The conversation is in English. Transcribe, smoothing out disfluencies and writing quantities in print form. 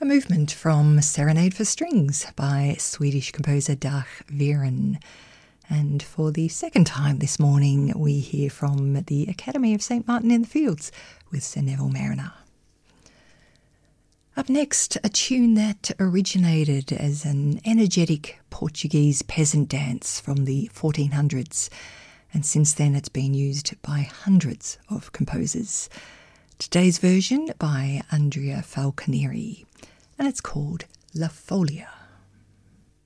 A movement from Serenade for Strings by Swedish composer Dag Viren. And for the second time this morning, we hear from the Academy of St. Martin in the Fields with Sir Neville Mariner. Up next, a tune that originated as an energetic Portuguese peasant dance from the 1400s, and since then it's been used by hundreds of composers. Today's version by Andrea Falconieri, and it's called La Folia.